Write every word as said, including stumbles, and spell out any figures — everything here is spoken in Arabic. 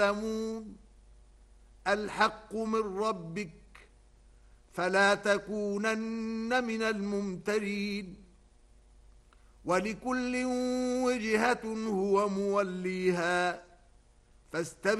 يعلمون الحق من ربك فلا تكونن من الممترين ولكل وجهة هو موليها فاستبقوا